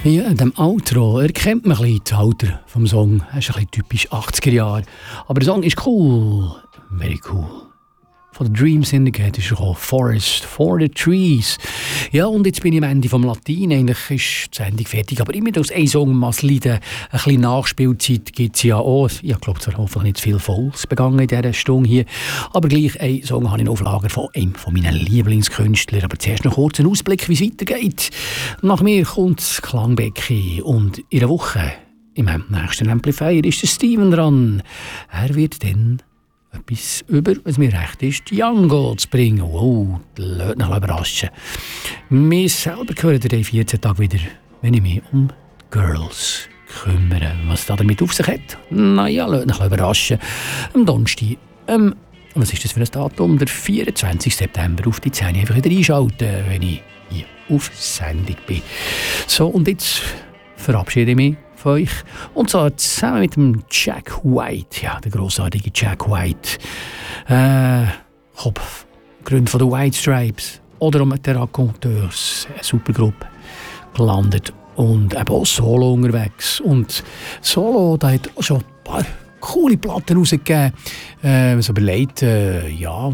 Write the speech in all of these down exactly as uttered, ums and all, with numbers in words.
Ja, in dem Outro erkennt man ein bisschen das Alter vom Song. Das ist ein bisschen typisch achtziger Jahre. Aber der Song ist cool. Very cool. Von der Dream Syndicate ist er gekommen. Forest for the Trees. Ja, und jetzt bin ich am Ende vom Latein. Eigentlich ist die Sendung fertig. Aber immer aus einem Song muss leiden. Ein bisschen Nachspielzeit gibt es ja auch. Ich glaube, zwar hoffentlich nicht zu viel Volks begangen in dieser Stunde hier. Aber gleich einen Song habe ich noch auf Lager von einem von meinen Lieblingskünstlern. Aber zuerst noch kurz einen Ausblick, wie es weitergeht. Nach mir kommt das Klangbecken. Und in einer Woche, im nächsten Amplifier, ist der Steven dran. Er wird dann etwas über, was mir recht ist, Django zu bringen. Wow, lasst mich überraschen. Wir selber hören den vierzehn Tage wieder, wenn ich mich um Girls kümmere. Was das damit auf sich hat? Naja, lasst mich überraschen. Am Donnerstag, ähm, was ist das für ein Datum? Der vierundzwanzigsten September auf die zehn einfach wieder einschalten, wenn ich hier auf Sendung bin. So, und jetzt verabschiede ich mich von euch. Und zwar zusammen mit dem Jack White. Ja, der grossartige Jack White. Äh, Kopf, Gründer von den White Stripes. Oder um die Raconteurs. Eine super Gruppe. Gelandet. Und eben auch Solo unterwegs. Und Solo, da hat auch schon ein paar coole Platten rausgegeben. Äh, so überlegt, äh, ja...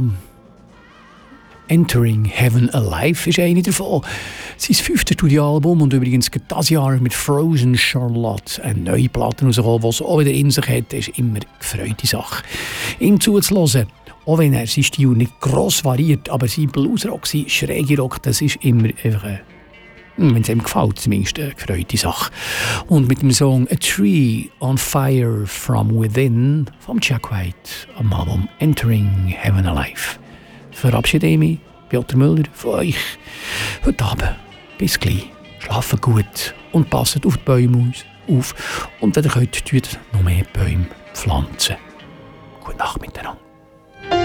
Entering Heaven Alive ist eine davon. Sein fünftes Studioalbum und übrigens dieses Jahr mit Frozen Charlotte eine neue Platte rausgekommen, die es auch wieder in sich hat. Das ist immer eine gefreute Sache, ihm zuzuhören. Auch wenn er sein Stil nicht gross variiert, aber sein Bluesrock, sein schräge Rock, das ist immer einfach eine, wenn es ihm gefällt, zumindest eine gefreute Sache. Und mit dem Song A Tree on Fire from Within vom Jack White am Album Entering Heaven Alive verabschiede ich mich, Piotr Müller, von euch heute Abend. Bis gleich. Schlafen gut und passt auf die Bäume auf. Und wenn ihr könnt, tut noch mehr Bäume pflanzen. Gute Nacht miteinander.